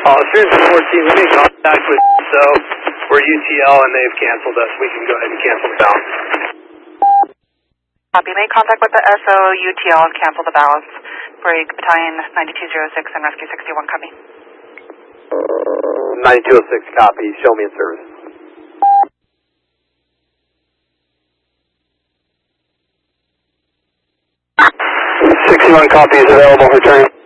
Citizen 14, we made contact with so we're UTL and they've canceled us. We can go ahead and cancel the balance. Copy. Made contact with the SO, UTL, and cancel the balance. Brig Battalion 9206 and Rescue 61, copy. 9206, copy. Show me in service. 61 copy is available. Return.